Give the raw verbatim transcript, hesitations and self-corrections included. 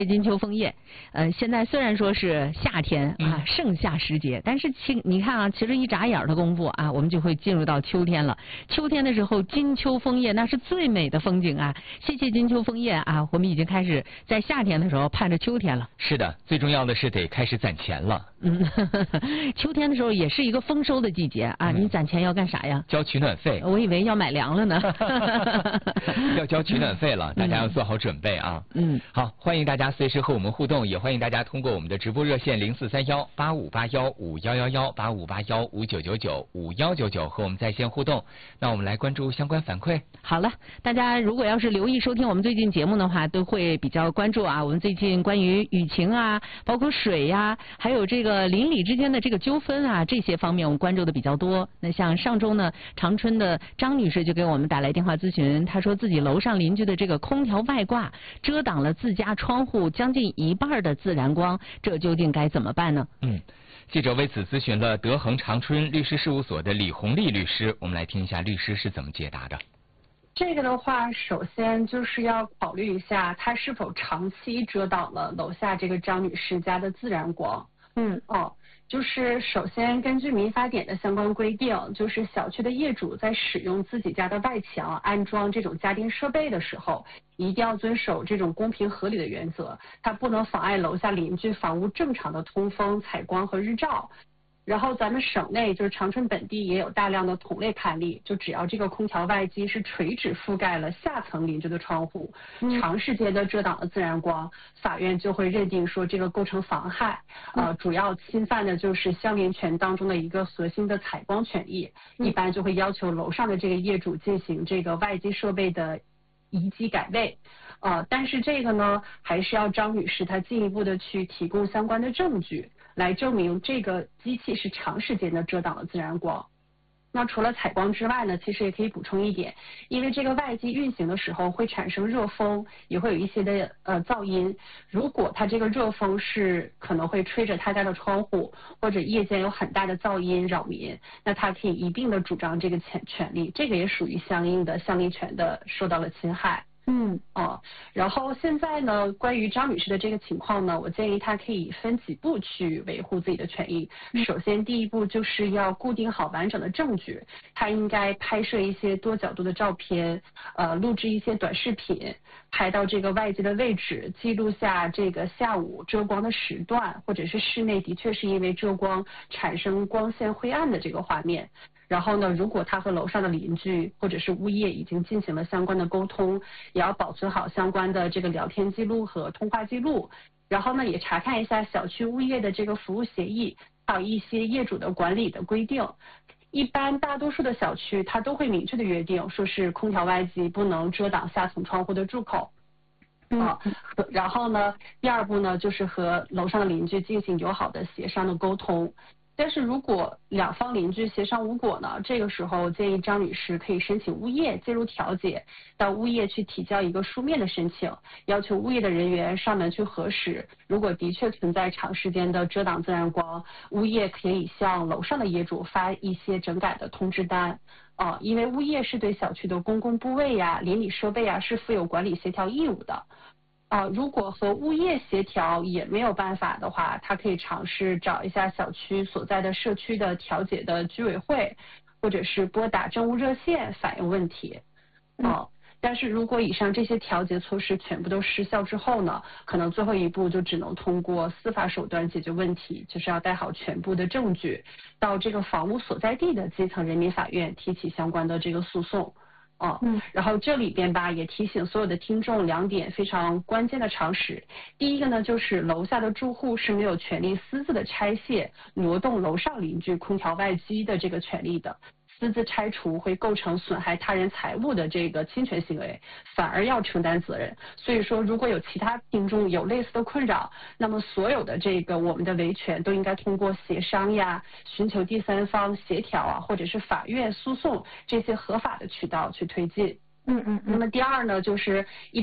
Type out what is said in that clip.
金秋枫叶，呃，现在虽然说是夏天啊，盛夏时节，但是其你看啊，其实一眨眼的功夫啊，我们就会进入到秋天了。秋天的时候，金秋枫叶那是最美的风景啊！谢谢金秋枫叶啊，我们已经开始在夏天的时候盼着秋天了。 是的，最重要的是得开始攒钱了。 嗯，秋天的时候也是一个丰收的季节啊，嗯、你攒钱要干啥呀？ 交取暖费。 我以为要买粮了呢。 要交取暖费了，大家要做好准备啊。 嗯， 好，欢迎大家随时和我们互动，也欢迎大家通过我们的直播热线零四三幺八五八幺五幺幺幺八五八幺五九九九五幺九九和我们在线互动。那我们来关注相关反馈。 好了，大家如果要是留意收听我们最近节目的话，都会比较关注啊。我们最近关于雨情啊，包括水呀、啊，还有这个邻里之间的这个纠纷啊，这些方面我们关注的比较多。那像上周呢，长春的张女士就给我们打来电话咨询，她说自己楼上邻居的这个空调外挂遮挡了自家窗户将近一半的自然光，这究竟该怎么办呢？ 嗯，记者为此咨询了德恒长春律师事务所的李红丽律师，我们来听一下律师是怎么解答的。 这个的话，首先就是要考虑一下，它是否长期遮挡了楼下这个张女士家的自然光。嗯，哦。就是首先根据民法典的相关规定，就是小区的业主在使用自己家的外墙安装这种家电设备的时候，一定要遵守这种公平合理的原则，它不能妨碍楼下邻居房屋正常的通风、采光和日照。然后咱们省内就是长春本地也有大量的同类判例，就只要这个空调外机是垂直覆盖了下层邻居的窗户，嗯、长时间的遮挡了自然光，法院就会认定说这个构成妨害，嗯、呃，主要侵犯的就是相邻权当中的一个核心的采光权益，嗯、一般就会要求楼上的这个业主进行这个外机设备的移机改位。呃，但是这个呢，还是要张女士她进一步的去提供相关的证据，来证明这个机器是长时间的遮挡了自然光。那除了采光之外呢，其实也可以补充一点，因为这个外机运行的时候会产生热风，也会有一些的呃噪音。如果它这个热风是可能会吹着他家的窗户，或者夜间有很大的噪音扰民，那他可以一并的主张这个权权利，这个也属于相应的相邻权的受到了侵害。嗯哦，然后现在呢，关于张女士的这个情况呢，我建议她可以分几步去维护自己的权益。首先，第一步就是要固定好完整的证据，她应该拍摄一些多角度的照片，呃，录制一些短视频，拍到这个外界的位置，记录下这个下午遮光的时段，或者是室内的确是因为遮光产生光线灰暗的这个画面。然后呢，如果他和楼上的邻居或者是物业已经进行了相关的沟通，也要保存好相关的这个聊天记录和通话记录。然后呢，也查看一下小区物业的这个服务协议，还有一些业主的管理的规定。一般大多数的小区，它都会明确的约定，说是空调外机不能遮挡下层窗户的入口。啊，然后呢，第二步呢，就是和楼上的邻居进行友好的协商的沟通。但是如果两方邻居协商无果呢，这个时候建议张女士可以申请物业介入调解，到物业去提交一个书面的申请，要求物业的人员上门去核实，如果的确存在长时间的遮挡自然光，物业可以向楼上的业主发一些整改的通知单。啊，因为物业是对小区的公共部位呀、邻里设备呀是负有管理协调义务的。啊，如果和物业协调也没有办法的话，他可以尝试找一下小区所在的社区的调解的居委会，或者是拨打政务热线反映问题。啊，但是如果以上这些调节措施全部都失效之后呢，可能最后一步就只能通过司法手段解决问题，就是要带好全部的证据，到这个房屋所在地的基层人民法院提起相关的这个诉讼。哦，嗯，然后这里边吧也提醒所有的听众两点非常关键的常识。第一个呢，就是楼下的住户是没有权利私自的拆卸、挪动楼上邻居空调外机的这个权利的。私自拆除会构成损害他人财物的这个侵权行为，反而要承担责任。所以说，如果有其他听众有类似的困扰，那么所有的这个我们的维权都应该通过协商呀、寻求第三方协调啊，或者是法院诉讼这些合法的渠道去推进。嗯嗯。那么第二呢，就是一。